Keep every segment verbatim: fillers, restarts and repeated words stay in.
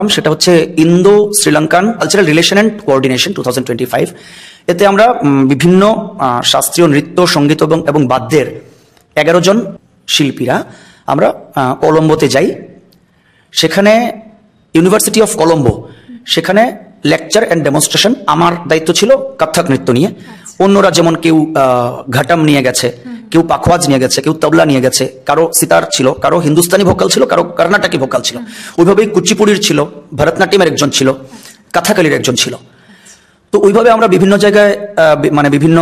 সেটা হচ্ছে Indo Sri Lankan cultural relation and coordination two thousand twenty five. এতে আমরা বিভিন্ন শাস্ত্রীয় নৃত্য, সঙ্গীত এবং এবং বাদ্যের এগারো জন শিল্পীরা আমরা কলম্বোতে যাই। সেখানে ইউনিভার্সিটি অফ কলম্বো, সেখানে লেকচার অ্যান্ড ডেমনস্ট্রেশন। আমার দায়িত্ব ছিল কত্থক নৃত্য নিয়ে। অন্যরা যেমন কেউ ঘাটাম নিয়ে গেছে, কেউ পাখওয়াজ নিয়ে গেছে, কেউ তবলা নিয়ে গেছে, কারো সিতার ছিল, কারো হিন্দুস্তানি ভোকাল ছিল, কারো কর্ণাটকি ভোকাল ছিল। ওইভাবেই কুচিপুড়ির ছিল, ভরতনাট্যমের একজন ছিল, কথাকলির একজন ছিল। তো ওইভাবে আমরা বিভিন্ন জায়গায় মানে বিভিন্ন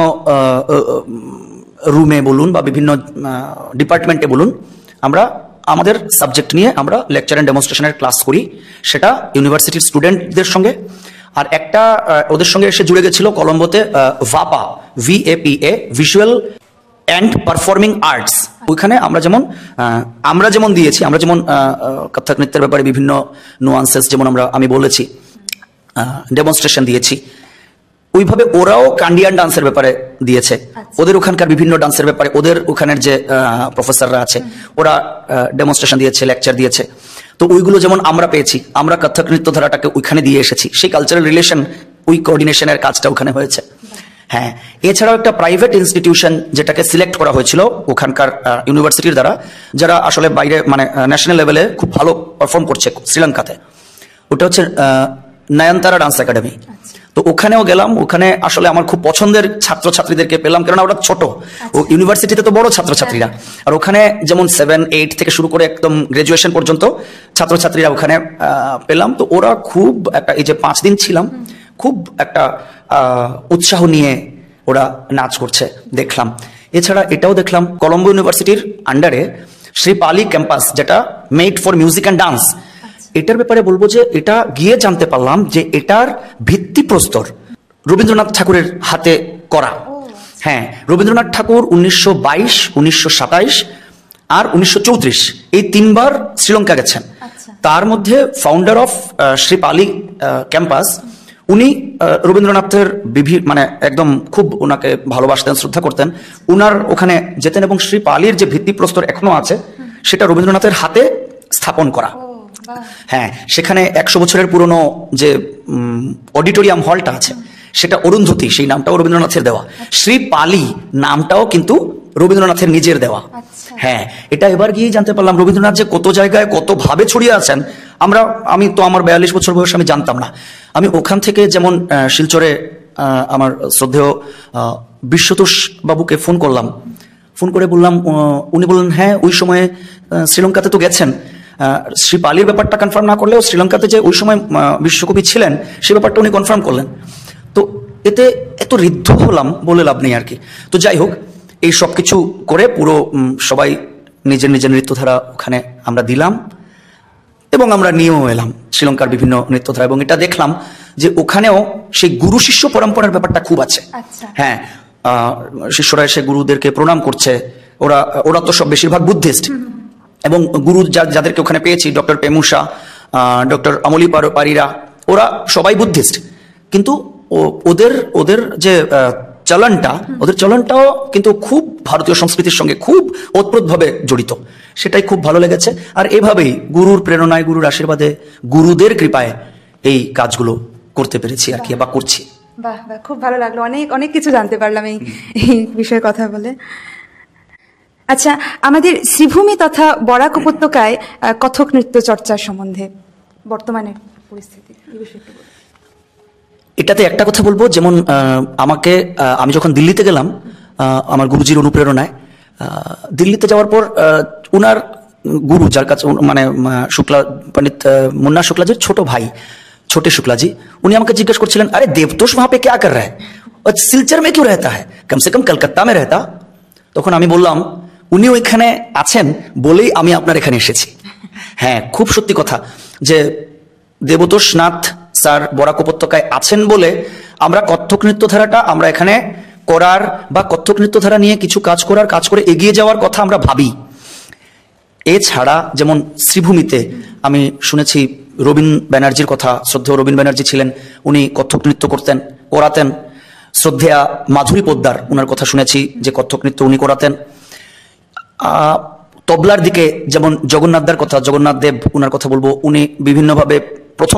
রুমে বলুন বা বিভিন্ন ডিপার্টমেন্টে বলুন, আমরা আমাদের সাবজেক্ট নিয়ে আমরা লেকচার অ্যান্ড ডেমনস্ট্রেশনের ক্লাস করি, সেটা ইউনিভার্সিটির স্টুডেন্টদের সঙ্গে। আর একটা ওদের সঙ্গে এসে জুড়ে গেছিল কলম্বোতে ভাপা, V A P A, visual and performing arts. ওইখানে আমরা যেমন আমরা যেমন দিয়েছি, আমরা যেমন কত্থক নৃত্যের ব্যাপারে বিভিন্ন নুয়ান্সেস যেমন আমরা আমি বলেছি, ডেমনস্ট্রেশন দিয়েছি, ওইভাবে ওরাও কান্ডিয়ান ডান্সের ব্যাপারে দিয়েছে। ওদের ওখানকার বিভিন্ন ডান্সের ব্যাপারে ওদের ওখানের যে প্রফেসররা আছে ওরা ডেমনস্ট্রেশন দিয়েছে, লেকচার দিয়েছে। তো ওইগুলো যেমন আমরা পেয়েছি, আমরা কত্থক নৃত্য ধারাটাকে ওইখানে দিয়ে এসেছি। সেই কালচারাল রিলেশন, ওই কোঅর্ডিনেশনের কাজটা ওখানে হয়েছে। হ্যাঁ, এছাড়াও একটা প্রাইভেট ইনস্টিটিউশন যেটাকে সিলেক্ট করা হয়েছিল ওখানকার ইউনিভার্সিটির দ্বারা, যারা আসলে বাইরে মানে ন্যাশনাল লেভেলে খুব ভালো পারফর্ম করছে শ্রীলঙ্কাতে, ওটা হচ্ছে নয়নতারা ডান্স একাডেমি। তো ওখানেও গেলাম। ওখানে আসলে আমার খুব পছন্দের ছাত্রছাত্রীদেরকে পেলাম, কেননা ওটা ছোট, ও ইউনিভার্সিটিতে তো বড় ছাত্রছাত্রীরা, আর ওখানে যেমন সেভেন এইট থেকে শুরু করে একদম গ্রাজুয়েশন পর্যন্ত ছাত্রছাত্রীরা ওখানে পেলাম। তো ওরা খুব একটা, এই যে পাঁচ দিন ছিলাম, খুব একটা উৎসাহ নিয়ে ওরা নাচ করছে দেখলাম। এছাড়া এটাও দেখলাম কলম্বো ইউনিভার্সিটির আন্ডারে শ্রী পালি ক্যাম্পাস, যেটা made for music and dance. এটার ব্যাপারে বলবো যে এটা গিয়ে জানতে পারলাম যে এটার ভিত্তিপ্রস্তর রবীন্দ্রনাথ ঠাকুরের হাতে করা। হ্যাঁ, রবীন্দ্রনাথ ঠাকুর উনিশশো বাইশ, উনিশশো সাতাইশ আর উনিশশো চৌত্রিশ এই তিনবার শ্রীলঙ্কা গেছেন। তার মধ্যে ফাউন্ডার অফ শ্রী পালি ক্যাম্পাস, উনি রবীন্দ্রনাথের বিভিন্ন মানে একদম খুব ওনাকে ভালোবাসতেন, শ্রদ্ধা করতেন। উনার ওখানে যেতেন এবং শ্রী পালির যে ভিত্তিপ্রস্তর এখনো আছে সেটা রবীন্দ্রনাথের হাতে স্থাপন করা। হ্যাঁ, সেখানে একশো বছরের পুরনো যে অডিটোরিয়াম হলটা আছে সেটা অরুন্ধতী, সেই নামটাও রবীন্দ্রনাথের দেওয়া। শ্রী পালি নামটাও কিন্তু রবীন্দ্রনাথের নিজের দেওয়া। হ্যাঁ, এটা এবার গিয়ে জানতে পারলাম রবীন্দ্রনাথ যে কত জায়গায় কত ভাবে ছড়িয়ে আছেন। আমরা আমি তো আমার বিয়াল্লিশ বছর বয়স, আমি জানতাম না। আমি ওখান থেকে যেমন শিলচরে আমার শ্রদ্ধেয় বিশ্বতোষ বাবুকে ফোন করলাম, ফোন করে বললাম, উনি বললেন হ্যাঁ ওই সময়ে শ্রীলঙ্কাতে তো গেছেন, শ্রী পালির ব্যাপারটা কনফার্ম না করলেও শ্রীলঙ্কাতে যে ওই সময় বিশ্বকবি ছিলেন সে ব্যাপারটা উনি কনফার্ম করলেন। তো এতে এত ঋদ্ধ হলাম বলে লাভ নেই আর কি। তো যাই হোক, এই সব কিছু করে পুরো সবাই নিজের নিজের নৃত্যধারা ওখানে আমরা দিলাম এবং আমরা নিয়েও এলাম শ্রীলঙ্কার বিভিন্ন নৃত্যধারা। এবং এটা দেখলাম যে ওখানেও সেই গুরু শিষ্য পরম্পরার ব্যাপারটা খুব আছে। হ্যাঁ, শিষ্যরা এসে গুরুদেরকে প্রণাম করছে। ওরা ওরা তো সব বেশিরভাগ বুদ্ধিস্ট, এবং গুরু যাদেরকে ওখানে পেয়েছি, ডক্টর পেমুসা, ডক্টর অমলি পারিরা, ওরা সবাই বুদ্ধিস্ট। কিন্তু ওদের ওদের যে চলনটা, ওদের চলনটাও কিন্তু খুব ভারতীয় সংস্কৃতির সঙ্গে খুব ওতপ্রোতভাবে জড়িত। সেটাই খুব ভালো লেগেছে। আর এভাবেই গুরুর প্রেরণায়, গুরুর আশীর্বাদে, গুরুদের কৃপায় এই কাজগুলো করতে পেরেছি আর কি, বা করছি। বাহ বাহ, খুব ভালো লাগলো। অনেক অনেক কিছু জানতে পারলাম এই বিষয়ে কথা বলে। আচ্ছা, আমাদের শ্রীভূমি তথা বরাক উপত্যকায় কত্থক নৃত্য চর্চার সম্বন্ধে বর্তমানের পরিস্থিতি, এই বিষয়ে একটু বলুন। এটাতে একটা কথা বলবো, যেমন আমাকে আমি যখন দিল্লিতে গেলাম আমার গুরুজির অনুপ্রেরণায়, দিল্লিতে যাওয়ার পর উনার গুরু, যার কাছে মানে শুক্লা পণ্ডিত মুন্না শুক্লাজির ছোট ভাই ছোটে শুক্লাজি, উনি আমাকে জিজ্ঞেস করছিলেন, আরে দেবতোষ वहां पे क्या कर रहा है, और सिलचर में क्यों रहता है, कम से कम कलकत्ता में रहता। তখন আমি বললাম, উনি ওইখানে আছেন বলেই আমি আপনার এখানে এসেছি। হ্যাঁ, খুব সত্যি কথা যে দেবতোষ নাথ স্যার বরাক উপত্যকায় আছেন বলে আমরা কত্থক নৃত্য ধারাটা আমরা এখানে করার বা কত্থক নৃত্য ধারা নিয়ে কিছু কাজ করার, কাজ করে এগিয়ে যাওয়ার কথা আমরা ভাবি। এছাড়া যেমন শ্রীভূমিতে আমি শুনেছি রবীন ব্যানার্জির কথা, শ্রদ্ধেয় রবীন ব্যানার্জি ছিলেন, উনি কত্থক নৃত্য করতেন, করাতেন। শ্রদ্ধেয়া মাধুরী পোদ্দার, ওনার কথা শুনেছি যে কত্থক নৃত্য উনি করাতেন। তবলার দিকে যেমন জগন্নাথদার কথা, জগন্নাথ দেব, ওনার কথা বলবো, উনি বিভিন্নভাবে